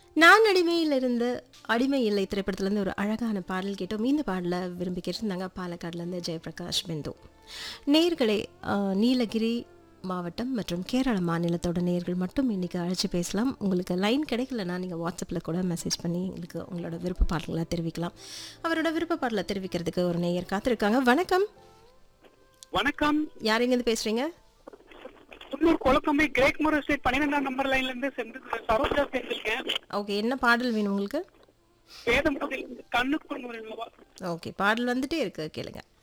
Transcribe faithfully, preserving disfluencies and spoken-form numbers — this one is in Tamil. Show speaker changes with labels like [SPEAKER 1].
[SPEAKER 1] நான் அடிமையில் இருந்து அடிமை இல்லை திரைப்படத்துலேருந்து ஒரு அழகான பாடல் கேட்டோம். இந்த பாடலை விரும்பி கேட்டிருந்தாங்க பாலக்காடுலேருந்து ஜெயபிரகாஷ் பிந்து. நேர்களே, நீலகிரி மாவட்டம் மற்றும் கேரள மாநிலத்தோட நேர்கள் மட்டும் இன்றைக்கி அழைச்சி பேசலாம். உங்களுக்கு லைன் கிடைக்கலன்னா நீங்கள் வாட்ஸ்அப்பில் கூட மெசேஜ் பண்ணி எங்களுக்கு உங்களோட விருப்ப பாடல்களை தெரிவிக்கலாம். அவரோட விருப்ப பாடலை தெரிவிக்கிறதுக்கு ஒரு நேயர் காத்திருக்காங்க. வணக்கம்.
[SPEAKER 2] வணக்கம்.
[SPEAKER 1] யார் எங்கேருந்து பேசுகிறீங்க?
[SPEAKER 2] குன்னூர் கொளக்கம்பை கிரேக் மோர் எஸ்டேட் பன்னிரெண்டாம் நம்பர் லைன்ல இருந்து சென்று சரோஜா பேசிருக்கேன்.
[SPEAKER 1] ஓகே, என்ன பாடல் வேணும் உங்களுக்கு?
[SPEAKER 2] வேதம் கண்ணுக்கு.
[SPEAKER 1] ஓகே, பாடல் வந்துட்டே இருக்கு, கேளுங்க.